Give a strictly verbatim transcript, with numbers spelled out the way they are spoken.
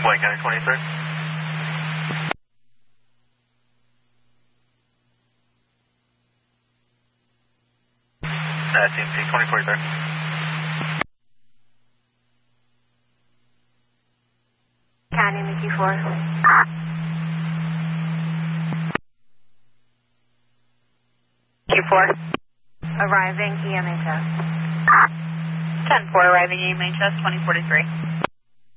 White County twenty-three. Uh, T M C twenty forty-three. Canyon Mickey four. Q four. Arriving E M H S. ten four arriving E M H S twenty forty-three.